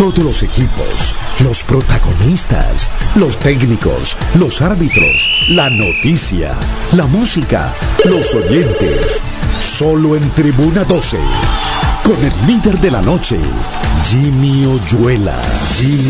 Todos los equipos, los protagonistas, los técnicos, los árbitros, la noticia, la música, los oyentes. Solo en Tribuna 12. Con el líder de la noche, Jimmy Oyuela.